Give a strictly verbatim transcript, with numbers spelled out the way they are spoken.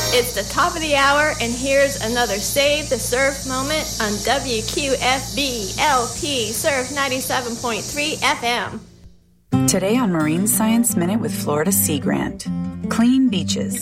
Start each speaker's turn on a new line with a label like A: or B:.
A: It's the top of the hour, and here's another Save the Surf moment on W Q F B L P Surf ninety-seven point three F M.
B: Today on Marine Science Minute with Florida Sea Grant. Clean beaches.